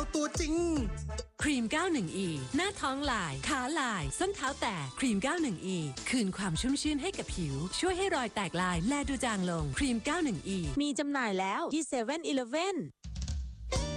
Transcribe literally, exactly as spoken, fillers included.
ตัวจริงครีม เก้าสิบเอ็ด อี หน้าท้องลายขาลายส้นเท้าแตกครีม เก้าสิบเอ็ด อี คืนความชุ่มชื่นให้กับผิวช่วยให้รอยแตกลายแลดูจางลงครีม เก้าสิบเอ็ด อีมีจำหน่ายแล้วที่เซเว่นอีเลฟเว่น